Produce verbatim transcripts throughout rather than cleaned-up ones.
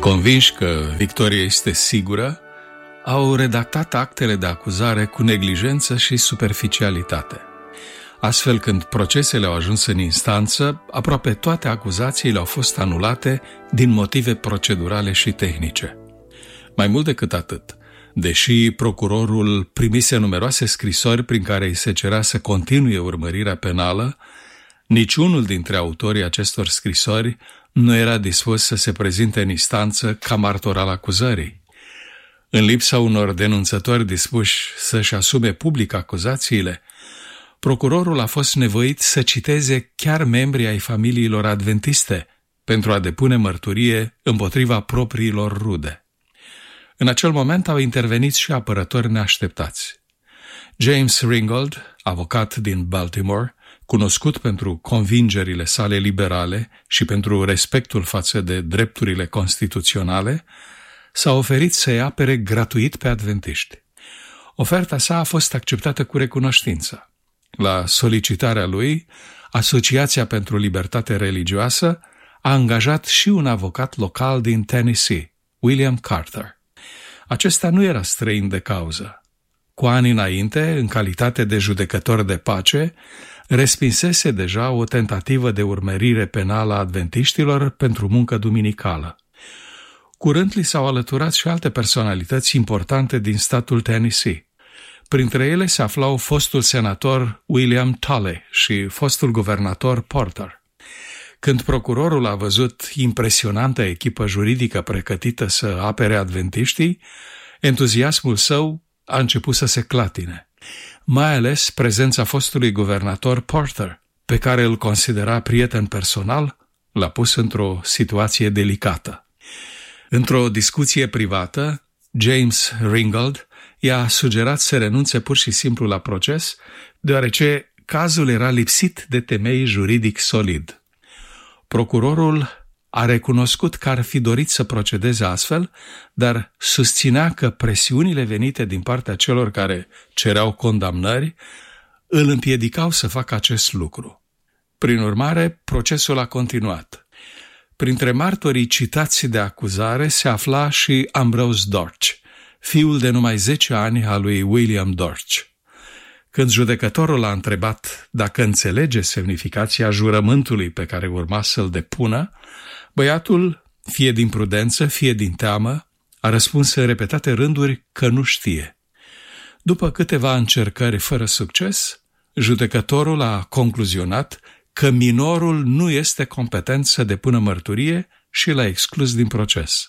Convinși că victoria este sigură, au redactat actele de acuzare cu neglijență și superficialitate. Astfel, când procesele au ajuns în instanță, aproape toate acuzațiile au fost anulate din motive procedurale și tehnice. Mai mult decât atât, deși procurorul primise numeroase scrisori prin care îi se cerea să continue urmărirea penală, niciunul dintre autorii acestor scrisori nu era dispus să se prezinte în instanță ca martor al acuzării. În lipsa unor denunțători dispuși să-și asume public acuzațiile, procurorul a fost nevoit să citeze chiar membrii ai familiilor adventiste pentru a depune mărturie împotriva propriilor rude. În acel moment au intervenit și apărători neașteptați. James Ringgold, avocat din Baltimore, cunoscut pentru convingerile sale liberale și pentru respectul față de drepturile constituționale, s-a oferit să-i apere gratuit pe adventiști. Oferta sa a fost acceptată cu recunoștință. La solicitarea lui, Asociația pentru Libertate Religioasă a angajat și un avocat local din Tennessee, William Carter. Acesta nu era străin de cauză. Cu ani înainte, în calitate de judecător de pace, respinsese deja o tentativă de urmărire penală a adventiștilor pentru muncă duminicală. Curând li s-au alăturat și alte personalități importante din statul Tennessee. Printre ele se aflau fostul senator William Tully și fostul guvernator Porter. Când procurorul a văzut impresionanta echipă juridică pregătită să apere adventiștii, entuziasmul său a început să se clatine. Mai ales prezența fostului guvernator Porter, pe care îl considera prieten personal, l-a pus într-o situație delicată. Într-o discuție privată, James Ringgold i-a sugerat să renunțe pur și simplu la proces, deoarece cazul era lipsit de temei juridic solid. Procurorul a recunoscut că ar fi dorit să procedeze astfel, dar susținea că presiunile venite din partea celor care cereau condamnări îl împiedicau să facă acest lucru. Prin urmare, procesul a continuat. Printre martorii citați de acuzare se afla și Ambrose Dortch, fiul de numai zece ani al lui William Dortch. Când judecătorul a întrebat dacă înțelege semnificația jurământului pe care urma să-l depună, băiatul, fie din prudență, fie din teamă, a răspuns în repetate rânduri că nu știe. După câteva încercări fără succes, judecătorul a concluzionat că minorul nu este competent să depună mărturie și l-a exclus din proces.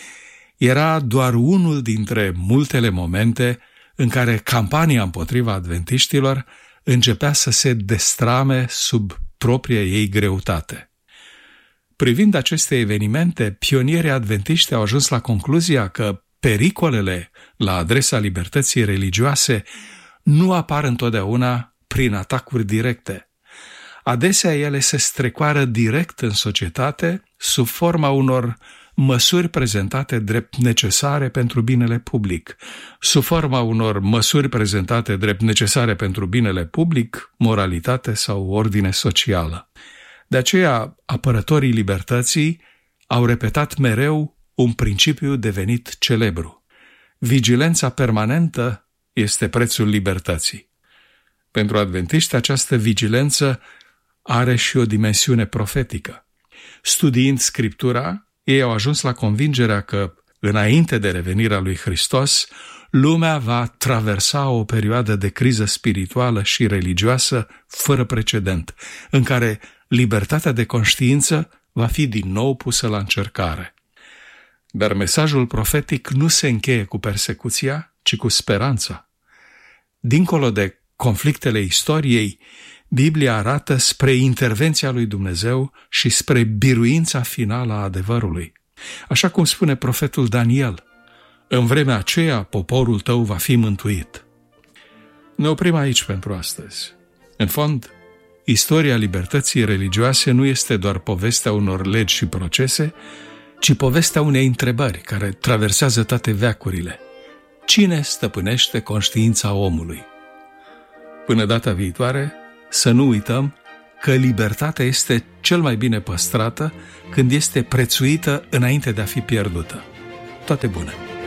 Era doar unul dintre multele momente în care campania împotriva adventiștilor începea să se destrame sub propria ei greutate. Privind aceste evenimente, pionierii adventiști au ajuns la concluzia că pericolele la adresa libertății religioase nu apar întotdeauna prin atacuri directe. Adesea ele se strecoară direct în societate sub forma unor măsuri prezentate drept necesare pentru binele public, sub forma unor măsuri prezentate drept necesare pentru binele public, moralitate sau ordine socială. De aceea, apărătorii libertății au repetat mereu un principiu devenit celebru. Vigilența permanentă este prețul libertății. Pentru adventiști, această vigilență are și o dimensiune profetică. Studiind Scriptura, ei au ajuns la convingerea că, înainte de revenirea lui Hristos, lumea va traversa o perioadă de criză spirituală și religioasă fără precedent, în care libertatea de conștiință va fi din nou pusă la încercare. Dar mesajul profetic nu se încheie cu persecuția, ci cu speranța. Dincolo de conflictele istoriei, Biblia arată spre intervenția lui Dumnezeu și spre biruința finală a adevărului. Așa cum spune profetul Daniel, în vremea aceea poporul tău va fi mântuit. Ne oprim aici pentru astăzi. În fond, istoria libertății religioase nu este doar povestea unor legi și procese, ci povestea unei întrebări care traversează toate veacurile. Cine stăpânește conștiința omului? Până data viitoare, să nu uităm că libertatea este cel mai bine păstrată când este prețuită înainte de a fi pierdută. Toate bune!